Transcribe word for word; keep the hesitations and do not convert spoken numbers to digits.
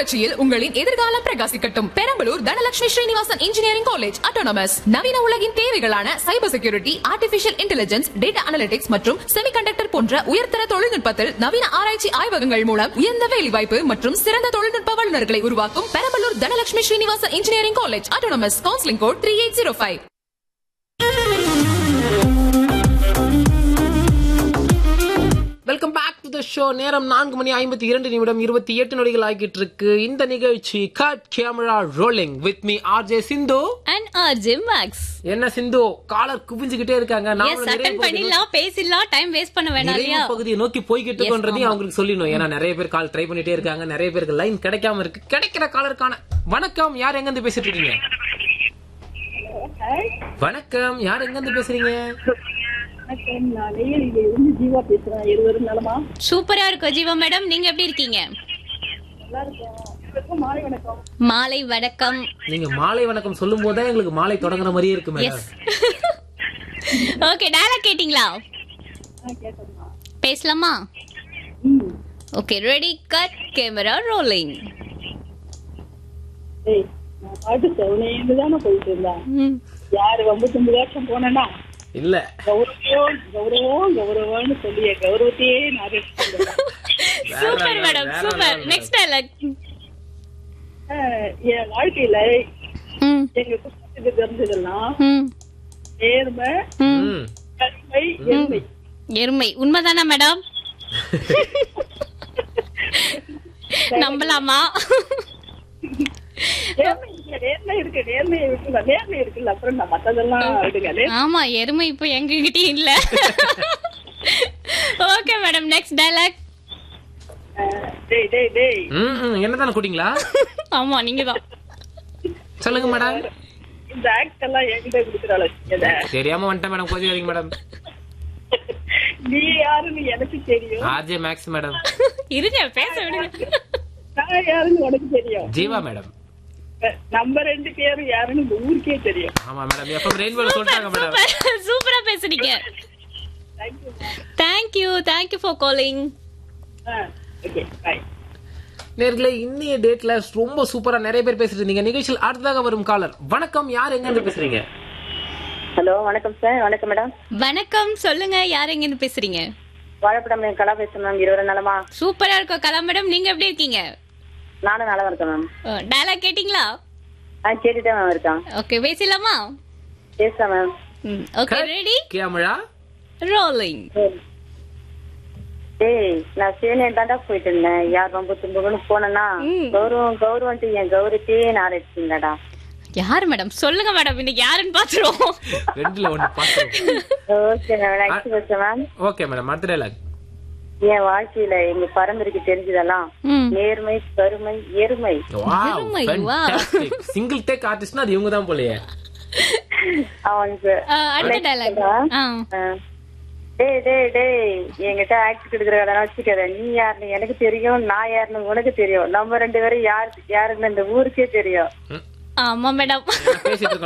புரட்சியில் உங்களின் எதிர்காலம் பிரகாசிக்கட்டும். Perambalur Dhanalakshmi Srinivasan engineering college autonomous. நவீன உலகின் தேவைகளான cyber security, artificial intelligence, data analytics மற்றும் செமிகண்டக்டர் போன்ற உயர்தர தொழில்நுட்பத்தில் நவீன ஆராய்ச்சி ஆய்வகங்கள் மூலம் உயர்ந்த வேலைவாய்ப்பு மற்றும் சிறந்த தொழில்நுட்ப வல்லுநர்களை உருவாக்கும் Perambalur Dhanalakshmi Srinivasan engineering college autonomous. Counselling code three eight zero five. Welcome back to the show. நேரம் நான்கு மணி ஐம்பத்தி இரண்டு நிமிடம் இருபத்தி எட்டு நொடிகள் ஆகிட்டு இருக்கு. இந்த நிகழ்ச்சி cut camera rolling with me RJ Sindhu and RJ maths. என்ன சிந்து, காலர் குவிஞ்சுகிட்டே இருக்காங்க. நாம அட்டெண்ட் பண்ணிடலாம், பேசிடலாம், டைம் வேஸ்ட் பண்ண வேண்டாம் இல்லையா? பகுதியை நோக்கி போய்கிட்டு இருக்கோன்றதையும் அவங்களுக்கு சொல்லணும். ஏன்னா நிறைய பேர் கால் ட்ரை பண்ணிட்டே இருக்காங்க, நிறைய பேருக்கு லைன் கிடைக்காம இருக்கு. கிடைக்கிற காலருக்கான வணக்கம். யார் எங்க இருந்து பேசிட்டு இருக்கீங்க? வணக்கம், யார் எங்க இருந்து பேசுறீங்க? சூப்பரா இருக்கும் ஜீவா மேடம். நீங்க எப்படி இருக்கீங்க? மாலை வணக்கம். நீங்க மாலை வணக்கம் சொல்லும் போதே எங்களுக்கு மாலை தொடங்குற மாதிரியே இருக்கு மேடம். ஓகே, டயலாக் கேட்டிங்களா? பேசலாமா? Okay, ready, cut camera rolling. யாரு ஒன்பத்தொன்பது வருஷம் போனா இல்ல கௌரவம் கௌரவம் கௌரவம்னு சொல்லிய கௌரவத்தையே நான் super madam, super. Next dialogue. என் வாழ்க்கையில எங்க குடும்பத்துக்கு தெரிஞ்சதெல்லாம் நேர்மை, கருமை, எருமை. எருமை உண்மைதானா மேடம்? நம்பலாமா? ஆமா, எருமை இப்ப எங்க கிட்டே இல்ல. Okay madam, next dialogue. என்னதான கூட்டிங்களா? ஆமா, நீங்க தான். சொல்லுங்க மேடம். இந்த ஆக்ட் எல்லாம் என்கிட்ட குடுக்குறாள. தெரியாம வந்துட்டேன் மேடம், கோச்சிக்காதீங்க மேடம். நீ யாருன்னு எனக்கு தெரியும். RJ maths madam. இருங்க, பேச விடுங்க. நான் யாருன்னு உனக்கு தெரியும். ஜீவா மேடம். நம்ம ரெண்டு பேரும் யாருன்னு இந்த ஊருக்கே தெரியும். ஆமா மேடம், எஃப்எம் ரெயின்போல சொல்றாங்க மேடம். சூப்பரா பேசுறீங்க. Thank you, thank you for calling. Okay, by. நேர்களே, இன்னைய டேட்ல ரொம்ப சூப்பரா நிறைய பேர் பேசிட்டு இருந்தீங்க. நிகழ்ச்சியில் அடுத்ததாக வரும் காலர். வணக்கம், யார் எங்க இருந்து பேசுறீங்க? ஹலோ, வணக்கம் சார். வணக்கம் மேடம். வணக்கம், சொல்லுங்க, யார் எங்க இருந்து பேசுறீங்க? வாழைப்படம் கலா பேசுறேன் மேம். இருவரும் நலமா? சூப்பரா இருக்கும் கலா மேடம். நீங்க எப்படி இருக்கீங்க? நானும் நல்லா இருக்கேன் மேம். டயலாக் கேட்டிங்களா? ஆ, கேட்டுட்டே மேம் இருக்கேன். ஓகே, பேசலாமா? பேசலாம் ma'am. Okay, ready, camera rolling. ஏய், நான் சேனியன் தாண்டா போயிட்டு இருந்தேன். யார் ரொம்ப துன்பம்னு போனேன்னா கௌரவம் கௌரவம் என் கௌரவத்தையே நான் எடுத்துட்டேன்டா. யாரு மேடம்? சொல்லுங்க மேடம், இன்னைக்கு யாருன்னு பாத்துருவோம். ரெண்டுல ஒன்னு பாத்துருவோம். ஓகே மேம், நெக்ஸ்ட் பேசுறேன் மேம். ஓகே மேடம், அடுத்த டயலாக். என் வாழ்க்கையில எங்க பரம்பரைக்கு தெரிஞ்சதெல்லாம் நேர்மை, கருமை, எருமை. சிங்கிள் டேக் ஆர்டிஸ்ட்னா அது இவங்க தான் போலயே. அவனுக்கு டேய் டேய் டேய் என்கிட்ட ஆக்ட் கொடுக்குறதெல்லாம் வச்சுக்காத. நீ யாருன்னு எனக்கு தெரியும், நான் யாருன்னு உனக்கு தெரியும். நம்ம ரெண்டு பேரும் யாரு யாருன்னு இந்த ஊருக்கே தெரியும். ஆமா மேடம்.